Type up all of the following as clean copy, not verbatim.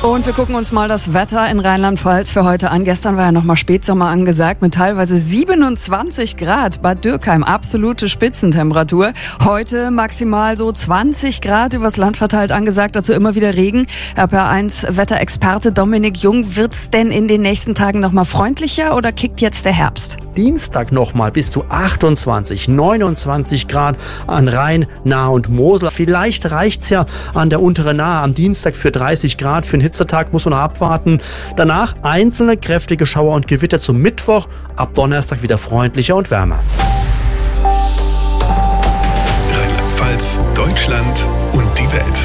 Und wir gucken uns mal das Wetter in Rheinland-Pfalz für heute an. Gestern war ja nochmal Spätsommer angesagt mit teilweise 27 Grad. Bad Dürkheim, absolute Spitzentemperatur. Heute maximal so 20 Grad übers Land verteilt angesagt. Dazu immer wieder Regen. RPR1-Wetterexperte Dominik Jung, wird's denn in den nächsten Tagen nochmal freundlicher oder kickt jetzt der Herbst? Dienstag nochmal bis zu 28, 29 Grad an Rhein, Nahe und Mosel. Vielleicht reicht's ja an der unteren Nahe am Dienstag für 30 Grad. Für den Hitzetag muss man noch abwarten. Danach einzelne kräftige Schauer und Gewitter zum Mittwoch. Ab Donnerstag wieder freundlicher und wärmer. Rheinland-Pfalz, Deutschland und die Welt.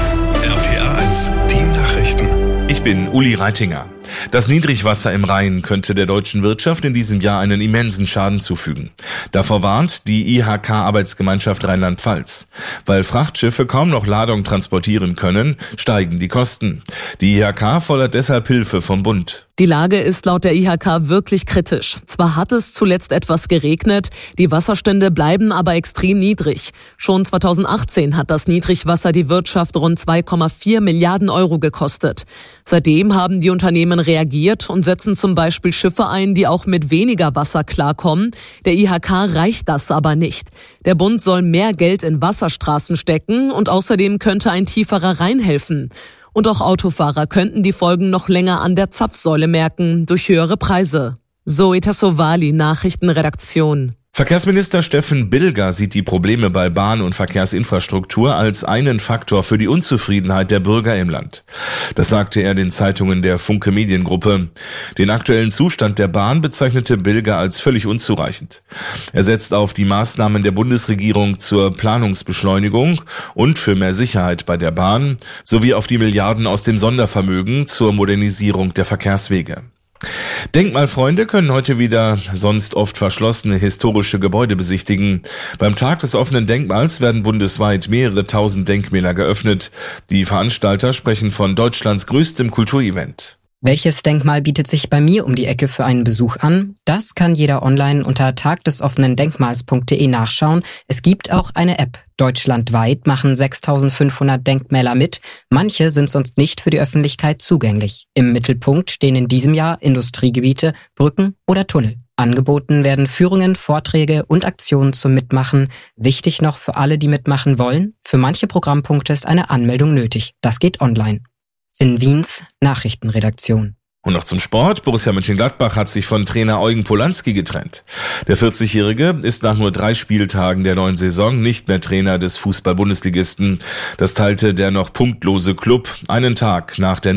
RPR1, die Nachrichten. Ich bin Uli Reitinger. Das Niedrigwasser im Rhein könnte der deutschen Wirtschaft in diesem Jahr einen immensen Schaden zufügen. Davor warnt die IHK-Arbeitsgemeinschaft Rheinland-Pfalz. Weil Frachtschiffe kaum noch Ladung transportieren können, steigen die Kosten. Die IHK fordert deshalb Hilfe vom Bund. Die Lage ist laut der IHK wirklich kritisch. Zwar hat es zuletzt etwas geregnet, die Wasserstände bleiben aber extrem niedrig. Schon 2018 hat das Niedrigwasser die Wirtschaft rund 2,4 Milliarden Euro gekostet. Seitdem haben die Unternehmen reagiert und setzen zum Beispiel Schiffe ein, die auch mit weniger Wasser klarkommen. Der IHK reicht das aber nicht. Der Bund soll mehr Geld in Wasserstraßen stecken und außerdem könnte ein tieferer Rhein helfen. Und auch Autofahrer könnten die Folgen noch länger an der Zapfsäule merken, durch höhere Preise. Zoe Tassovali, Nachrichtenredaktion. Verkehrsminister Steffen Bilger sieht die Probleme bei Bahn- und Verkehrsinfrastruktur als einen Faktor für die Unzufriedenheit der Bürger im Land. Das sagte er den Zeitungen der Funke Mediengruppe. Den aktuellen Zustand der Bahn bezeichnete Bilger als völlig unzureichend. Er setzt auf die Maßnahmen der Bundesregierung zur Planungsbeschleunigung und für mehr Sicherheit bei der Bahn sowie auf die Milliarden aus dem Sondervermögen zur Modernisierung der Verkehrswege. Denkmalfreunde können heute wieder sonst oft verschlossene historische Gebäude besichtigen. Beim Tag des offenen Denkmals werden bundesweit mehrere tausend Denkmäler geöffnet. Die Veranstalter sprechen von Deutschlands größtem Kulturevent. Welches Denkmal bietet sich bei mir um die Ecke für einen Besuch an? Das kann jeder online unter tagdesoffenendenkmals.de nachschauen. Es gibt auch eine App. Deutschlandweit machen 6.500 Denkmäler mit. Manche sind sonst nicht für die Öffentlichkeit zugänglich. Im Mittelpunkt stehen in diesem Jahr Industriegebiete, Brücken oder Tunnel. Angeboten werden Führungen, Vorträge und Aktionen zum Mitmachen. Wichtig noch für alle, die mitmachen wollen: für manche Programmpunkte ist eine Anmeldung nötig. Das geht online. Finn Wiens, Nachrichtenredaktion. Und noch zum Sport. Borussia Mönchengladbach hat sich von Trainer Eugen Polanski getrennt. Der 40-Jährige ist nach nur 3 Spieltagen der neuen Saison nicht mehr Trainer des Fußball-Bundesligisten. Das teilte der noch punktlose Klub einen Tag nach der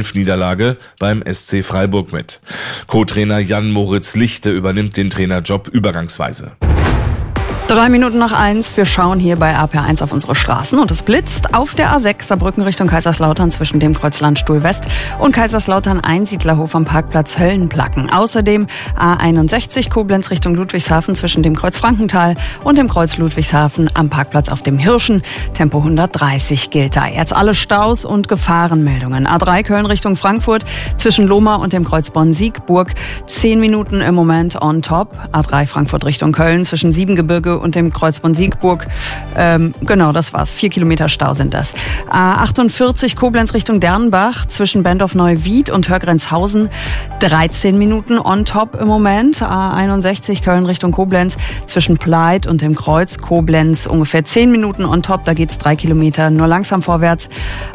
0:5 beim SC Freiburg mit. Co-Trainer Jan-Moritz Lichte übernimmt den Trainerjob übergangsweise. 1:03. Wir schauen hier bei RPR1 auf unsere Straßen und es blitzt auf der A6 Saarbrücken Richtung Kaiserslautern zwischen dem Kreuz Landstuhl West und Kaiserslautern Einsiedlerhof am Parkplatz Höllenplacken. Außerdem A61 Koblenz Richtung Ludwigshafen zwischen dem Kreuz Frankenthal und dem Kreuz Ludwigshafen am Parkplatz auf dem Hirschen. Tempo 130 gilt da. Jetzt alle Staus und Gefahrenmeldungen. A3 Köln Richtung Frankfurt zwischen Lohmar und dem Kreuz Bonn-Siegburg. 10 Minuten im Moment on top. A3 Frankfurt Richtung Köln zwischen Siebengebirge und dem Kreuz Bonn-Siegburg. Genau, das war's. 4 Kilometer Stau sind das. A48 Koblenz Richtung Dernbach zwischen Bendorf-Neuwied und Hörgrenzhausen. 13 Minuten on top im Moment. A61 Köln Richtung Koblenz zwischen Pleit und dem Kreuz Koblenz ungefähr 10 Minuten on top. Da geht's 3 Kilometer nur langsam vorwärts.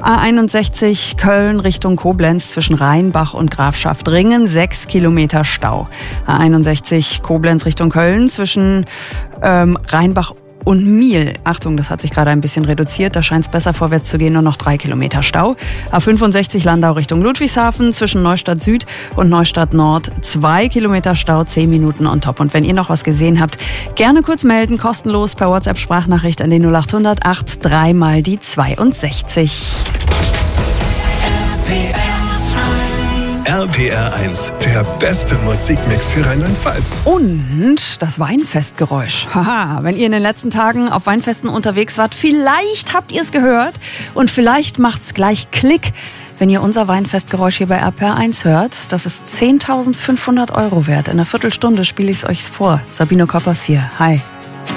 A61 Köln Richtung Koblenz zwischen Rheinbach und Grafschaft Ringen. 6 Kilometer Stau. A61 Koblenz Richtung Köln zwischen Rheinbach und Miel. Achtung, das hat sich gerade ein bisschen reduziert. Da scheint es besser vorwärts zu gehen. Nur noch 3 Kilometer Stau. A65 Landau Richtung Ludwigshafen zwischen Neustadt Süd und Neustadt Nord. 2 Kilometer Stau, 10 Minuten on top. Und wenn ihr noch was gesehen habt, gerne kurz melden. Kostenlos per WhatsApp-Sprachnachricht an den 0800 83 mal die 62. RPR1, der beste Musikmix für Rheinland-Pfalz. Und das Weinfestgeräusch. Haha, wenn ihr in den letzten Tagen auf Weinfesten unterwegs wart, vielleicht habt ihr es gehört und vielleicht macht's gleich Klick, wenn ihr unser Weinfestgeräusch hier bei RPR1 hört. Das ist 10.500 € wert. In einer Viertelstunde spiele ich es euch vor. Sabine Koppers hier. Hi.